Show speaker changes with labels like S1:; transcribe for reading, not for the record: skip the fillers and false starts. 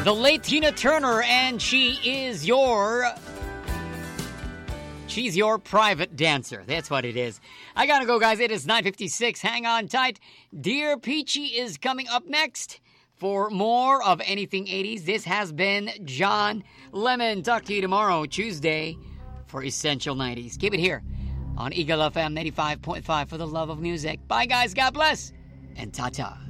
S1: the late Tina Turner, and she's your private dancer. That's what it is. I gotta go, guys. It is 9:56. Hang on tight. Dear Peachy is coming up next for more of Anything 80s. This has been John Lemon. Talk to you tomorrow, Tuesday, for Essential 90s. Keep it here on Eagle FM 95.5 for the love of music. Bye, guys. God bless. And ta-ta.